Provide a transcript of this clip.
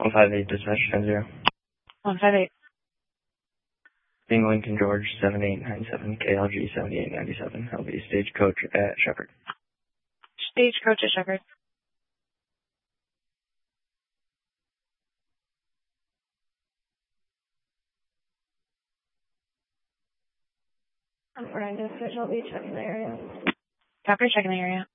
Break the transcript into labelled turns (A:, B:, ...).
A: 158 dispatch 10-0.
B: 158.
A: Being Lincoln George 7897, KLG 7897. I'll be stagecoach at Shepherd.
B: Stagecoach at Shepherd.
C: I'm Ryan Dispatch. I'll be checking the area.
B: Copy, checking the area.